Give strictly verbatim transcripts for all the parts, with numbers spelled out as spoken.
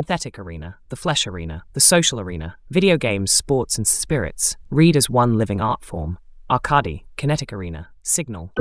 synthetic arena, the flesh arena, the social arena, video games, sports, and spirits, read as one living art form. Arcade, kinetic arena, signal.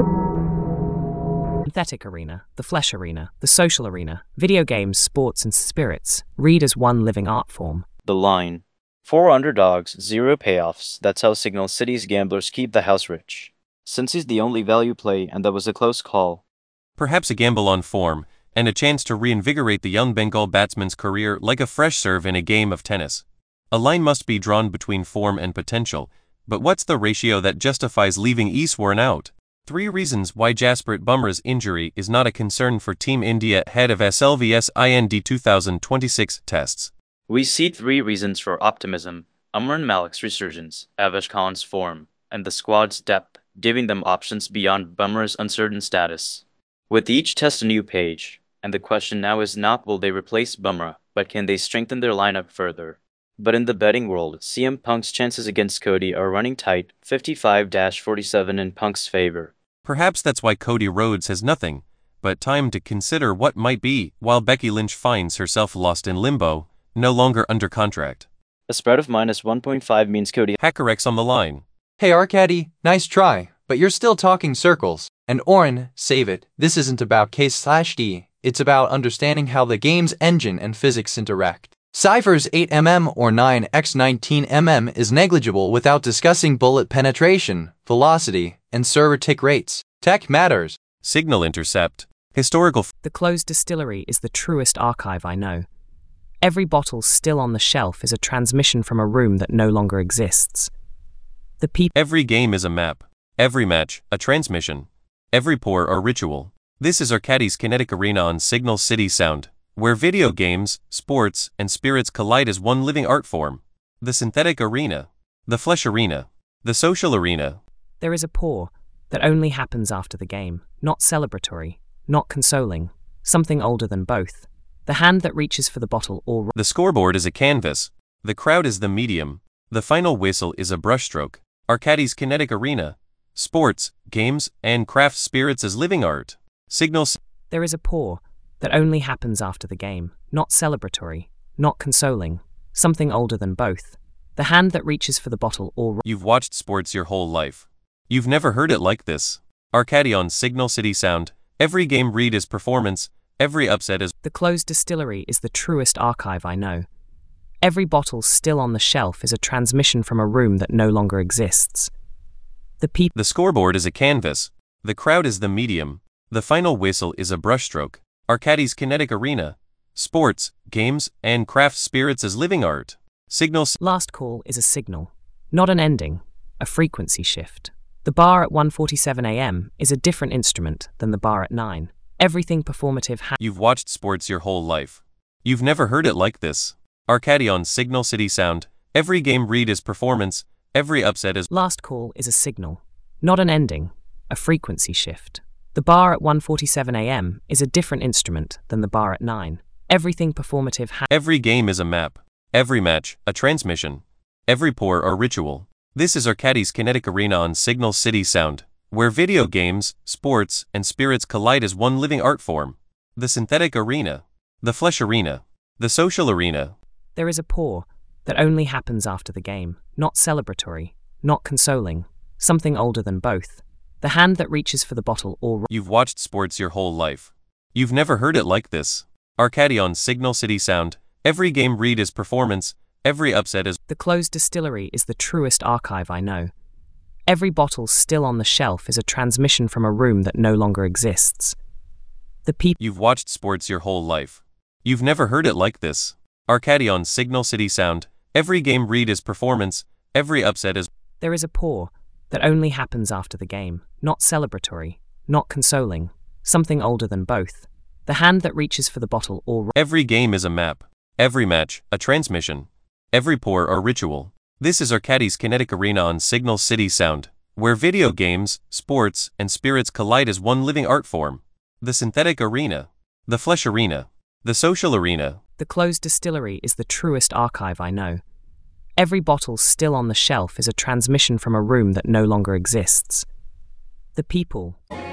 Synthetic arena, the flesh arena, the social arena, video games, sports, and spirits, read as one living art form. The line. Four underdogs, zero payoffs. That's how Signal City's gamblers keep the house rich. Since he's the only value play, and that was a close call. Perhaps a gamble on form, and a chance to reinvigorate the young Bengal batsman's career like a fresh serve in a game of tennis. A line must be drawn between form and potential, but what's the ratio that justifies leaving Easwaran out? Three reasons why Jasprit Bumrah's injury is not a concern for Team India ahead of S L V S I N D two thousand twenty-six tests. We see three reasons for optimism: Umran Malik's resurgence, Avesh Khan's form, and the squad's depth, giving them options beyond Bumrah's uncertain status. With each test a new page, and the question now is not will they replace Bumrah, but can they strengthen their lineup further. But in the betting world, C M Punk's chances against Cody are running tight, fifty-five to forty-seven in Punk's favor. Perhaps that's why Cody Rhodes has nothing but time to consider what might be, while Becky Lynch finds herself lost in limbo, no longer under contract. A spread of minus one point five means Cody HackerX on the line. Hey Arcady, nice try, but you're still talking circles. And Oren, save it. This isn't about case slash D, it's about understanding how the game's engine and physics interact. Cypher's eight millimeter or nine by nineteen millimeters is negligible without discussing bullet penetration, velocity, and server tick rates. Tech matters. Signal intercept. Historical. The closed distillery is the truest archive I know. Every bottle still on the shelf is a transmission from a room that no longer exists. The people. Every game is a map. Every match, a transmission. Every pour, a ritual. This is Arcady's Kinetic Arena on Signal City Sound, where video games, sports, and spirits collide as one living art form. The synthetic arena, the flesh arena, the social arena. There is a pour that only happens after the game, not celebratory, not consoling, something older than both. The hand that reaches for the bottle or... The scoreboard is a canvas. The crowd is the medium. The final whistle is a brushstroke. Arcady's Kinetic Arena. Sports, games, and craft spirits as living art. Signals. There is a pour that only happens after the game, not celebratory, not consoling, something older than both. The hand that reaches for the bottle or... You've watched sports your whole life. You've never heard it like this. Arcady on Signal City Sound. Every game read is performance. Every upset is... The closed distillery is the truest archive I know. Every bottle still on the shelf is a transmission from a room that no longer exists. The people... The scoreboard is a canvas. The crowd is the medium. The final whistle is a brushstroke. Arcady's Kinetic Arena. Sports, games, and craft spirits as living art. Signals. Last call is a signal, not an ending, a frequency shift. The bar at one forty-seven a m is a different instrument than the bar at nine. Everything performative ha- You've watched sports your whole life. You've never heard it like this. Arcady on Signal City Sound. Every game read is performance. Every upset is... Last call is a signal, not an ending, a frequency shift. The bar at one forty-seven a m is a different instrument than the bar at nine. Everything performative ha- Every game is a map. Every match, a transmission. Every pour, a ritual. This is Arcady's Kinetic Arena on Signal City Sound, where video games, sports, and spirits collide as one living art form. The synthetic arena. The flesh arena. The social arena. There is a pour that only happens after the game, not celebratory, not consoling, something older than both. The hand that reaches for the bottle or... You've watched sports your whole life. You've never heard it like this. Arcady on Signal City Sound. Every game read is performance. Every upset is... The closed distillery is the truest archive I know. Every bottle still on the shelf is a transmission from a room that no longer exists. The people... You've watched sports your whole life. You've never heard it like this. Arcady on Signal City Sound. Every game read is performance. Every upset is... There is a pour that only happens after the game, not celebratory, not consoling, something older than both. The hand that reaches for the bottle or... Every game is a map. Every match, a transmission. Every pour, a ritual. This is Arcady's Kinetic Arena on Signal City Sound, where video games, sports, and spirits collide as one living art form. The synthetic arena. The flesh arena. The social arena. The closed distillery is the truest archive I know. Every bottle still on the shelf is a transmission from a room that no longer exists. The people...